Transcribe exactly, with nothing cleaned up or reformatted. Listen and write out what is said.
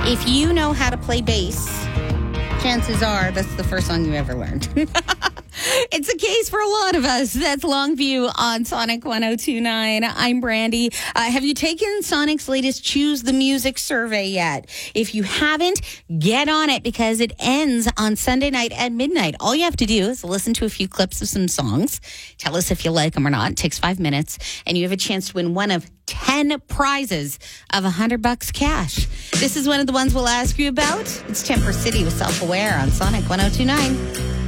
If you know how to play bass, chances are that's the first song you ever learned. It's the case for a lot of us. That's Longview on Sonic one oh two point nine. I'm Brandy. Uh, have you taken Sonic's latest Choose the Music survey yet? If you haven't, get on it because it ends on Sunday night at midnight. All you have to do is listen to a few clips of some songs. Tell us if you like them or not. It takes five minutes. And you have a chance to win one of ten prizes of one hundred bucks cash. This is one of the ones we'll ask you about. It's Temper City with Self-Aware on Sonic one oh two point nine.